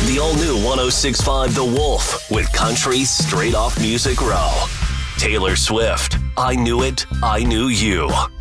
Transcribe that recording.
The all-new 106.5 The Wolf with country straight off Music Row. Taylor Swift, I Knew It, I Knew You.